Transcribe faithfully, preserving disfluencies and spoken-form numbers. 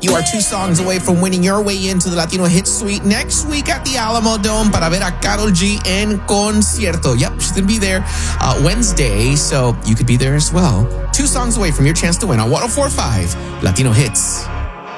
You are two songs away from winning your way into the Latino Hit Suite next week at the Alamo Dome para ver a Karol G en concierto. Yep, she's going to be there uh, Wednesday, so you could be there as well. Two songs away from your chance to win on one oh four point five Latino Hits.